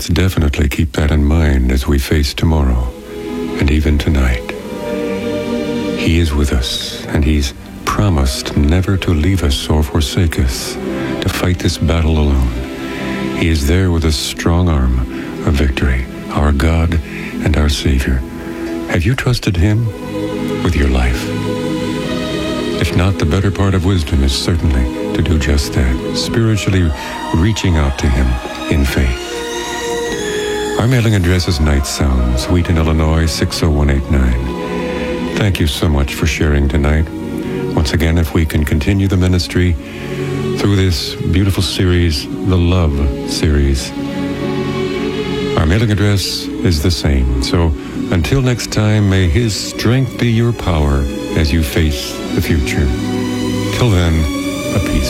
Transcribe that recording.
let's definitely keep that in mind as we face tomorrow and even tonight. He is with us, and He's promised never to leave us or forsake us, to fight this battle alone. He is there with a strong arm of victory, our God and our Savior. Have you trusted Him with your life? If not, the better part of wisdom is certainly to do just that, spiritually reaching out to Him in faith. Our mailing address is Night Sounds, Wheaton, Illinois, 60189. Thank you so much for sharing tonight. Once again, if we can continue the ministry through this beautiful series, the Love Series, our mailing address is the same. So until next time, may His strength be your power as you face the future. Till then, a peace.